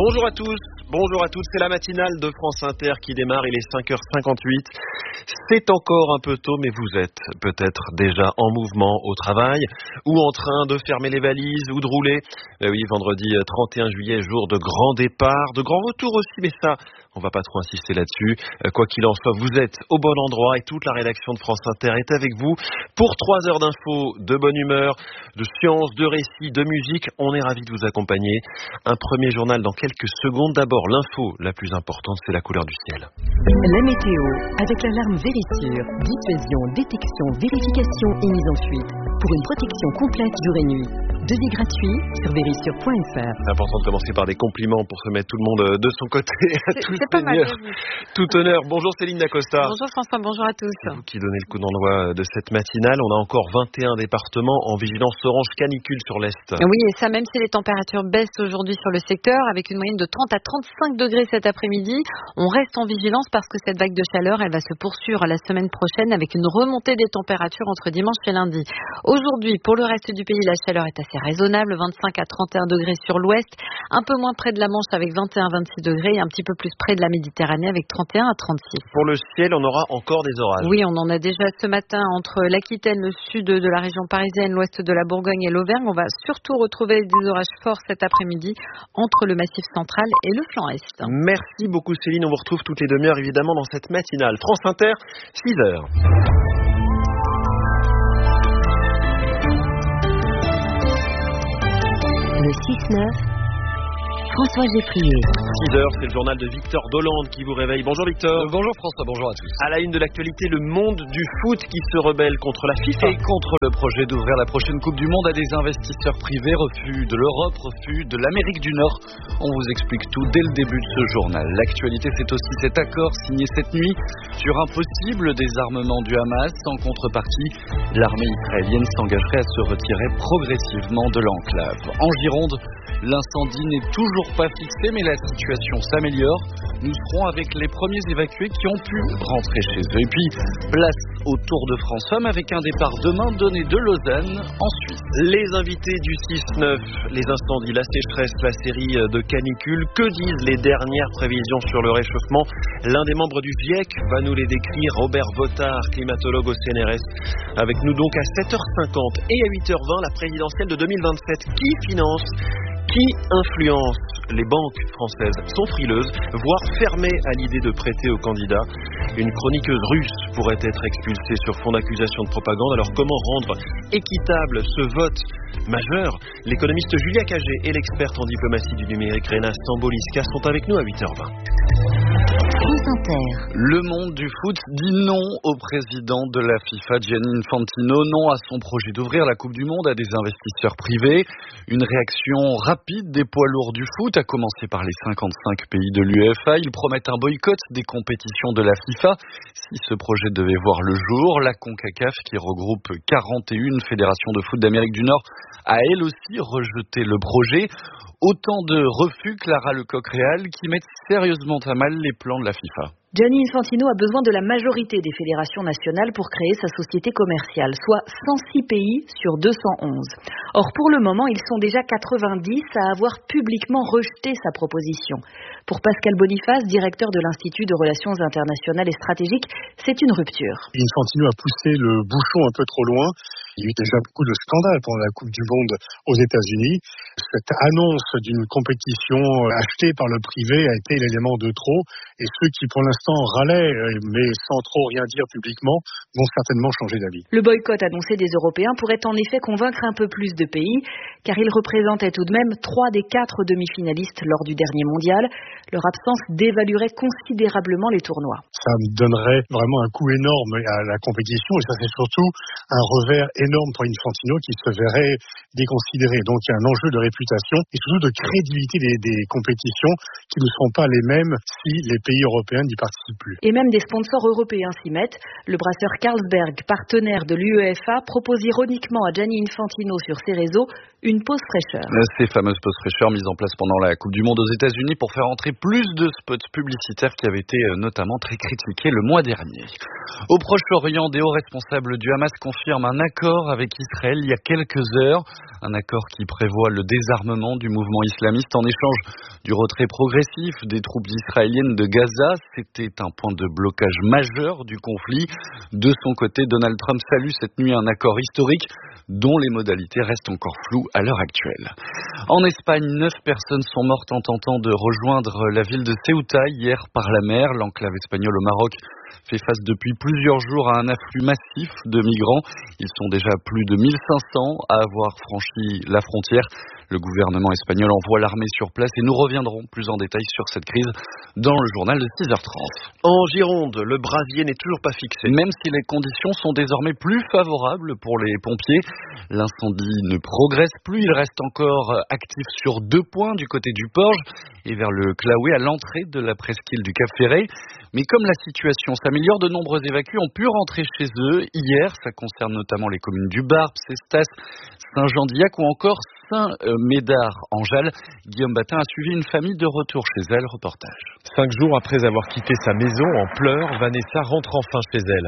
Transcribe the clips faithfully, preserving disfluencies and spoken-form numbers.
Bonjour à tous, bonjour à toutes, c'est la matinale de France Inter qui démarre, il est cinq heures cinquante-huit. C'est encore un peu tôt, mais vous êtes peut-être déjà en mouvement au travail ou en train de fermer les valises ou de rouler. Euh oui, vendredi trente et un juillet, jour de grand départ, de grand retour aussi, mais ça, on va pas trop insister là-dessus. Euh, quoi qu'il en soit, vous êtes au bon endroit et toute la rédaction de France Inter est avec vous pour trois heures d'infos, de bonne humeur, de science, de récits, de musique. On est ravis de vous accompagner. Un premier journal dans quelques secondes. D'abord, l'info la plus importante, c'est la couleur du ciel. La météo, avec l'alarme Vérissure. Dissuasion, détection, vérification et mise en fuite. Pour une protection complète jour et nuit. Devis gratuit sur vérissure point f r. C'est important de commencer par des compliments pour se mettre tout le monde de son côté. À C'est, tout c'est pas mal, seigneur, tout honneur. Bonjour Céline Dacosta. Bonjour François, bonjour à tous. C'est vous qui donnez le coup d'envoi de cette matinale. On a encore vingt et un départements en vigilance orange canicule sur l'Est. Oui, et ça même si les températures baissent aujourd'hui sur le secteur, avec une moyenne de trente à trente-cinq degrés cet après-midi, on reste en vigilance parce que cette vague de chaleur, elle va se poursuivre la semaine prochaine avec une remontée des températures entre dimanche et lundi. Aujourd'hui, pour le reste du pays, la chaleur est assez raisonnable, vingt-cinq à trente et un degrés sur l'ouest, un peu moins près de la Manche avec vingt et un à vingt-six degrés et un petit peu plus près de la Méditerranée avec trente et un à trente-six. Pour le ciel, on aura encore des orages. Oui, on en a déjà ce matin entre l'Aquitaine, le sud de la région parisienne, l'ouest de la Bourgogne et l'Auvergne. On va surtout retrouver des orages forts cet après-midi entre le Massif central et le flanc est. Merci beaucoup Céline, on vous retrouve toutes les demi-heures évidemment dans cette matinale. France Inter, six heures. Le six neuf, François Geffrier. six heures, c'est le journal de Victor Dolande qui vous réveille. Bonjour Victor. Euh, bonjour François, bonjour à tous. À la une de l'actualité, le monde du foot qui se rebelle contre la FIFA. Et contre le projet d'ouvrir la prochaine Coupe du Monde à des investisseurs privés, refus de l'Europe, refus de l'Amérique du Nord. On vous explique tout dès le début de ce journal. L'actualité, c'est aussi cet accord signé cette nuit sur un possible désarmement du Hamas. En contrepartie, l'armée israélienne s'engagerait à se retirer progressivement de l'enclave. En Gironde, l'incendie n'est toujours pas fixé, mais la situation s'améliore. Nous serons avec les premiers évacués qui ont pu rentrer chez eux. Et puis, place au Tour de France Femmes avec un départ demain donné de Lausanne en Suisse. Les invités du six neuf, les incendies, la sécheresse, la série de canicules. Que disent les dernières prévisions sur le réchauffement? L'un des membres du GIEC va nous les décrire, Robert Votard, climatologue au C N R S. Avec nous donc à sept heures cinquante et à huit heures vingt, la présidentielle de deux mille vingt-sept. Qui finance? Qui influence? Les banques françaises sont frileuses, voire fermées à l'idée de prêter aux candidats. Une chroniqueuse russe pourrait être expulsée sur fond d'accusation de propagande. Alors comment rendre équitable ce vote majeur? L'économiste Julia Cagé et l'experte en diplomatie du numérique Rena Stamboliska sont avec nous à huit heures vingt. Le monde du foot dit non au président de la FIFA, Gianni Infantino, non à son projet d'ouvrir la Coupe du Monde à des investisseurs privés. Une réaction rapide des poids lourds du foot, à commencer par les cinquante-cinq pays de l'U E F A. Ils promettent un boycott des compétitions de la FIFA si ce projet devait voir le jour. La CONCACAF, qui regroupe quarante et une fédérations de foot d'Amérique du Nord, a elle aussi rejeté le projet. Autant de refus, Clara Lecoq-Réal, qui mettent sérieusement à mal les plans de la FIFA. Gianni Infantino a besoin de la majorité des fédérations nationales pour créer sa société commerciale, soit cent six pays sur deux cent onze. Or, pour le moment, ils sont déjà quatre-vingt-dix à avoir publiquement rejeté sa proposition. Pour Pascal Boniface, directeur de l'Institut de Relations Internationales et Stratégiques, c'est une rupture. Infantino a poussé le bouchon un peu trop loin. Il y a eu déjà beaucoup de scandales pendant la Coupe du Monde aux États-Unis. Cette annonce d'une compétition achetée par le privé a été l'élément de trop. Et ceux qui, pour l'instant, râlaient, mais sans trop rien dire publiquement, vont certainement changer d'avis. Le boycott annoncé des Européens pourrait en effet convaincre un peu plus de pays, car ils représentaient tout de même trois des quatre demi-finalistes lors du dernier mondial. Leur absence dévaluerait considérablement les tournois. Ça me donnerait vraiment un coup énorme à la compétition, et ça c'est surtout un revers énorme pour Infantino qui se verrait déconsidéré. Donc il y a un enjeu de réputation et surtout de crédibilité des, des compétitions qui ne seront pas les mêmes si les pays européens n'y participent plus. Et même des sponsors européens s'y mettent. Le brasseur Carlsberg, partenaire de l'U E F A, propose ironiquement à Gianni Infantino sur ses réseaux une pause fraîcheur. Ces fameuses pauses fraîcheurs mises en place pendant la Coupe du Monde aux États-Unis pour faire entrer plus de spots publicitaires qui avaient été notamment très critiqués le mois dernier. Au Proche-Orient, des hauts responsables du Hamas confirment un accord avec Israël il y a quelques heures. Un accord qui prévoit le désarmement du mouvement islamiste en échange du retrait progressif des troupes israéliennes de Gaza. C'était un point de blocage majeur du conflit. De son côté, Donald Trump salue cette nuit un accord historique dont les modalités restent encore floues à l'heure actuelle. En Espagne, neuf personnes sont mortes en tentant de rejoindre la ville de Ceuta hier par la mer. L'enclave espagnole au Maroc fait face depuis plusieurs jours à un afflux massif de migrants. Ils sont déjà plus de mille cinq cents à avoir franchi la frontière. Le gouvernement espagnol envoie l'armée sur place et nous reviendrons plus en détail sur cette crise dans le journal de six heures trente. En Gironde, le brasier n'est toujours pas fixé. Même si les conditions sont désormais plus favorables pour les pompiers, l'incendie ne progresse plus. Il reste encore actif sur deux points, du côté du Porge et vers le Claouet à l'entrée de la presqu'île du Cap-Ferret. Mais comme la situation s'améliore, de nombreux évacués ont pu rentrer chez eux hier. Ça concerne notamment les communes du Barp, Cestas, Saint-Jean-d'Illac ou encore Saint-Médard-en-Jalles. Guillaume Batin a suivi une famille de retour chez elle. Reportage. Cinq jours après avoir quitté sa maison en pleurs, Vanessa rentre enfin chez elle.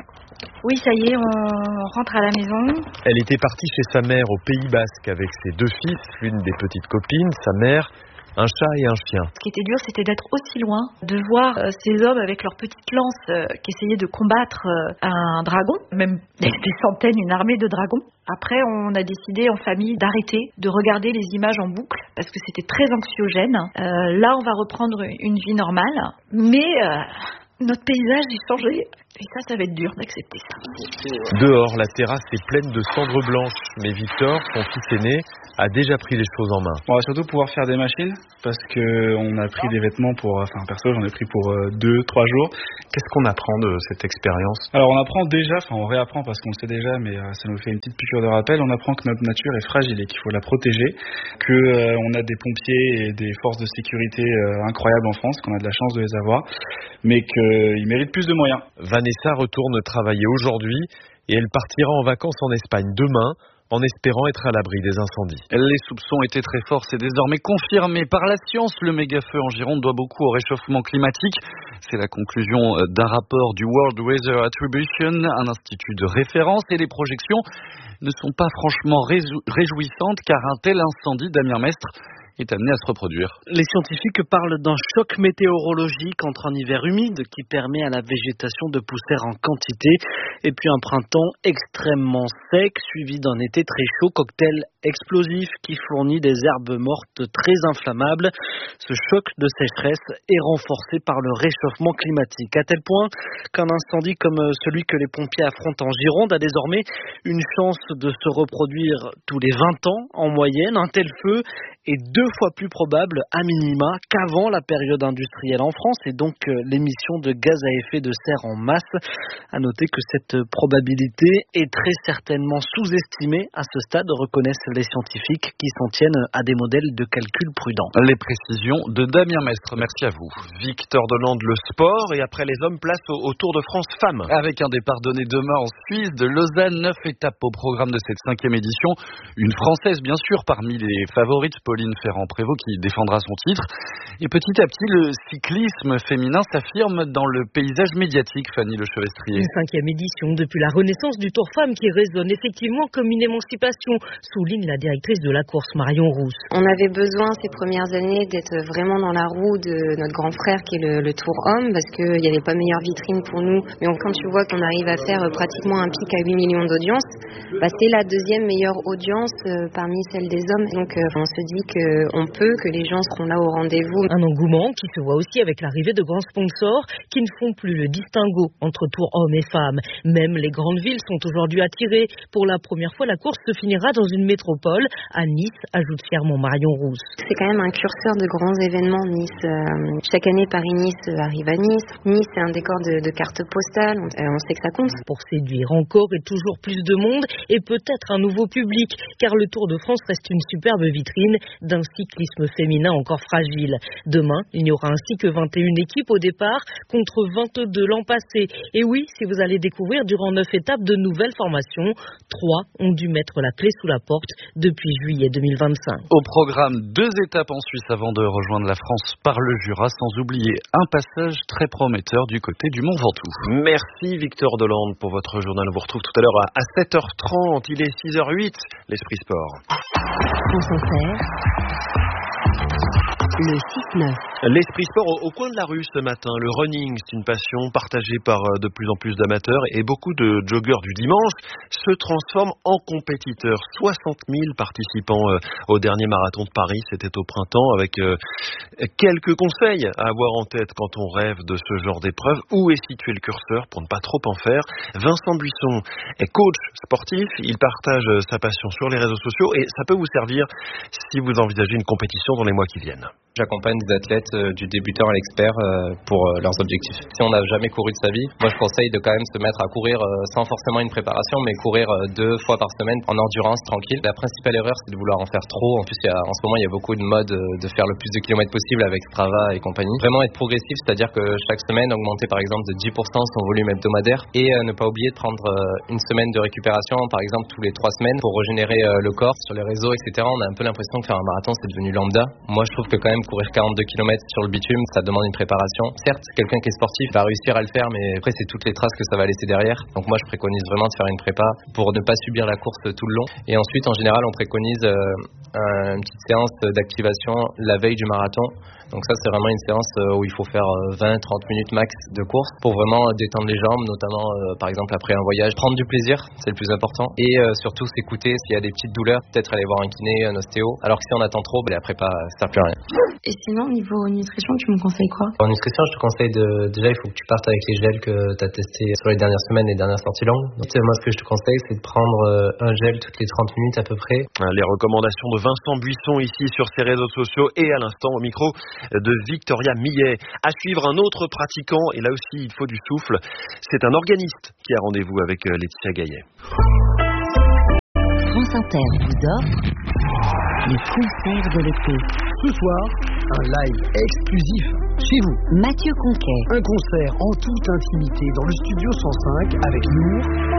Oui, ça y est, on rentre à la maison. Elle était partie chez sa mère au Pays Basque avec ses deux fils, l'une des petites copines, sa mère, un chat et un chien. Ce qui était dur, c'était d'être aussi loin, de voir euh, ces hommes avec leurs petites lances euh, qui essayaient de combattre euh, un dragon, même des centaines, une armée de dragons. Après, on a décidé en famille d'arrêter de regarder les images en boucle parce que c'était très anxiogène. Euh, là, on va reprendre une vie normale, mais euh, notre paysage est changé. Et ça, ça va être dur d'accepter ça. Dehors, la terrasse est pleine de cendres blanches. Mais Victor, son fils aîné, a déjà pris les choses en main. On va surtout pouvoir faire des machines parce qu'on a pris des vêtements pour, enfin perso j'en ai pris pour euh, deux, trois jours. Qu'est-ce qu'on apprend de cette expérience? Alors on apprend déjà, enfin on réapprend parce qu'on le sait déjà, mais euh, ça nous fait une petite piqûre de rappel. On apprend que notre nature est fragile et qu'il faut la protéger, que euh, on a des pompiers et des forces de sécurité euh, incroyables en France, qu'on a de la chance de les avoir, mais qu'ils méritent plus de moyens. Vanessa retourne travailler aujourd'hui et elle partira en vacances en Espagne demain, en espérant être à l'abri des incendies. Les soupçons étaient très forts, c'est désormais confirmé par la science. Le méga-feu en Gironde doit beaucoup au réchauffement climatique. C'est la conclusion d'un rapport du World Weather Attribution, un institut de référence, et les projections ne sont pas franchement réjouissantes car un tel incendie, Damien Mestre, est amené à se reproduire. Les scientifiques parlent d'un choc météorologique entre un hiver humide qui permet à la végétation de pousser en quantité et puis un printemps extrêmement sec suivi d'un été très chaud, cocktail explosif qui fournit des herbes mortes très inflammables. Ce choc de sécheresse est renforcé par le réchauffement climatique, à tel point qu'un incendie comme celui que les pompiers affrontent en Gironde a désormais une chance de se reproduire tous les vingt ans en moyenne. Un tel feu est deux fois plus probable à minima qu'avant la période industrielle en France et donc l'émission de gaz à effet de serre en masse. À noter que cette probabilité est très certainement sous-estimée à ce stade, reconnaissent les scientifiques qui s'en tiennent à des modèles de calcul prudents. Les précisions de Damien Mestre, merci à vous. Victor Delande, le sport, et après les hommes, place au, au Tour de France femmes. Avec un départ donné demain en Suisse de Lausanne, neuf étapes au programme de cette cinquième édition. Une Française bien sûr parmi les favorites, Pauline Ferrand-Prévot qui défendra son titre. Et petit à petit, le cyclisme féminin s'affirme dans le paysage médiatique, Fanny Lechevestrier. Une cinquième édition depuis la renaissance du Tour Femmes qui résonne effectivement comme une émancipation, souligne la directrice de la course Marion Rousse. On avait besoin ces premières années d'être vraiment dans la roue de notre grand frère qui est le, le Tour Homme parce qu'il n'y avait pas meilleure vitrine pour nous. Mais quand tu vois qu'on arrive à faire pratiquement un pic à huit millions d'audience, bah c'est la deuxième meilleure audience parmi celle des hommes. Donc on se dit qu'on peut, que les gens seront là au rendez-vous. Un engouement qui se voit aussi avec l'arrivée de grands sponsors qui ne font plus le distinguo entre Tour hommes et femmes. Même les grandes villes sont aujourd'hui attirées. Pour la première fois, la course se finira dans une métropole, à Nice, ajoute fièrement Marion Rousse. C'est quand même un curseur de grands événements, Nice. Euh, chaque année, Paris-Nice arrive à Nice. Nice, c'est un décor de, de carte postale. On, euh, on sait que ça compte. Pour séduire encore et toujours plus de monde et peut-être un nouveau public, car le Tour de France reste une superbe vitrine d'un cyclisme féminin encore fragile. Demain, il n'y aura ainsi que vingt et une équipes au départ contre vingt-deux l'an passé. Et oui, si vous allez découvrir durant neuf étapes de nouvelles formations, trois ont dû mettre la clé sous la porte depuis juillet deux mille vingt-cinq. Au programme, deux étapes en Suisse avant de rejoindre la France par le Jura, sans oublier un passage très prometteur du côté du Mont Ventoux. Merci Victor Delande pour votre journal. On vous retrouve tout à l'heure à sept heures trente. Il est six heures huit, l'Esprit Sport. France Inter, le six neuf. L'Esprit Sport au, au coin de la rue ce matin. Le running, c'est une passion partagée par de plus en plus d'amateurs et beaucoup de joggeurs du dimanche se transforment en compétiteurs. soixante mille participants euh, au dernier marathon de Paris, c'était au printemps, avec euh, quelques conseils à avoir en tête quand on rêve de ce genre d'épreuve. Où est situé le curseur pour ne pas trop en faire? Vincent Buisson est coach sportif, il partage sa passion sur les réseaux sociaux et ça peut vous servir si vous envisagez une compétition dans les mois qui viennent. J'accompagne des athlètes euh, du débutant à l'expert euh, pour euh, leurs objectifs. Si on n'a jamais couru de sa vie, moi je conseille de quand même se mettre à courir euh, sans forcément une préparation, mais courir euh, deux fois par semaine en endurance tranquille. La principale erreur, c'est de vouloir en faire trop. En plus, il y a, en ce moment, il y a beaucoup de modes euh, de faire le plus de kilomètres possible avec Strava et compagnie. Vraiment être progressif, c'est-à-dire que chaque semaine, augmenter par exemple de dix pour cent son volume hebdomadaire et euh, ne pas oublier de prendre euh, une semaine de récupération, par exemple tous les trois semaines, pour régénérer euh, le corps. Sur les réseaux, et cetera, on a un peu l'impression que faire un marathon, c'est devenu lambda. Moi, je trouve que quand même courir quarante-deux kilomètres sur le bitume, ça demande une préparation. Certes, quelqu'un qui est sportif va réussir à le faire, mais après, c'est toutes les traces que ça va laisser derrière. Donc moi, je préconise vraiment de faire une prépa pour ne pas subir la course tout le long. Et ensuite, en général, on préconise euh, une petite séance d'activation la veille du marathon. Donc ça, c'est vraiment une séance où il faut faire vingt à trente minutes max de course pour vraiment détendre les jambes, notamment euh, par exemple après un voyage, prendre du plaisir, c'est le plus important, et euh, surtout s'écouter s'il y a des petites douleurs, peut-être aller voir un kiné, un ostéo, alors que si on attend trop, ben, la prépa, ça sert plus à rien. Et sinon, niveau nutrition, tu me conseilles quoi? En nutrition, je te conseille de, déjà, il faut que tu partes avec les gels que tu as testés sur les dernières semaines, les dernières sorties longues. Donc, moi, ce que je te conseille, c'est de prendre euh, un gel toutes les trente minutes à peu près. Les recommandations de Vincent Buisson ici sur ses réseaux sociaux et à l'instant au micro de Victoria Millet. À suivre un autre pratiquant, et là aussi il faut du souffle, c'est un organiste qui a rendez-vous avec Laetitia Gaillet. France Inter vous offre le concert de l'été. Ce soir, un live exclusif chez vous. Mathieu Conquet. Un concert en toute intimité dans le studio cent cinq avec Nour.